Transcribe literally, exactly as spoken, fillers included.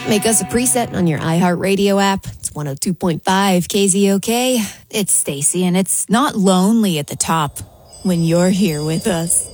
Make us a preset on your iHeartRadio app. It's one oh two point five K Z O K. It's Stacy, and it's not lonely at the top when you're here with us.